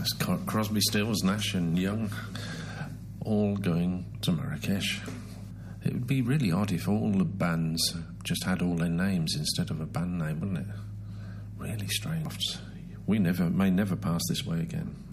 It's Crosby, Stills, Nash and Young all going to Marrakesh. It would be really odd if all the bands just had all their names instead of a band name, wouldn't it? Really strange. We may never pass this way again.